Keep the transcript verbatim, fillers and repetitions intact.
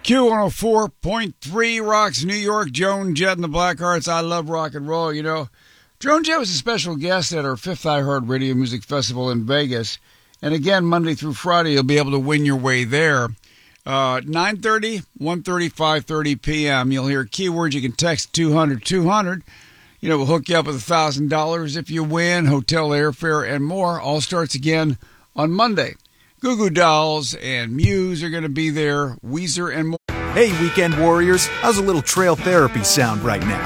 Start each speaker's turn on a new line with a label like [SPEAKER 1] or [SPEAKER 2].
[SPEAKER 1] Q one oh four point three rocks New York. Joan Jett and the Blackhearts. I love rock and roll, you know. Joan Jett was a special guest at our fifth iHeart Radio Music Festival in Vegas. And again, Monday through Friday, you'll be able to win your way there. Uh, nine thirty, one thirty, five thirty p.m. You'll hear keywords. You can text two hundred two hundred. You know, we'll hook you up with one thousand dollars if you win, hotel airfare, and more. All starts again on Monday. Goo Goo Dolls and Muse are going to be there, Weezer and more.
[SPEAKER 2] Hey, Weekend Warriors, how's a little trail therapy sound right now?